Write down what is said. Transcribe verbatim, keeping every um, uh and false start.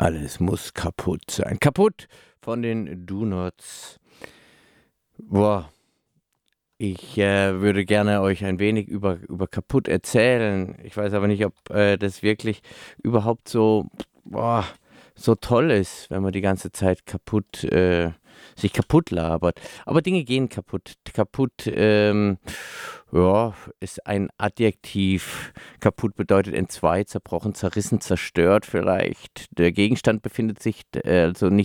Alles muss kaputt sein. Kaputt von den Do-Nots. Boah, ich äh, würde gerne euch ein wenig über, über kaputt erzählen. Ich weiß aber nicht, ob äh, das wirklich überhaupt so, boah, so toll ist, wenn man die ganze Zeit kaputt, äh, sich kaputt labert. Aber Dinge gehen kaputt. Kaputt, ähm, ja, ist ein Adjektiv. Kaputt bedeutet entzwei, zerbrochen, zerrissen, zerstört vielleicht. Der Gegenstand befindet sich äh, also nicht